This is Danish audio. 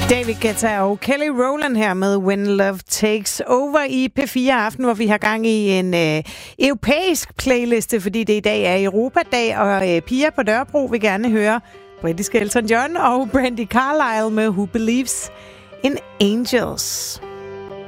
David Guetta og Kelly Rowland her med When Love Takes Over i P4 Aften, hvor vi har gang i en europæisk playliste, fordi det i dag er Europadag, og Pia på Dørbro vil gerne høre britiske Elton John og Brandy Carlile med Who Believes in Angels.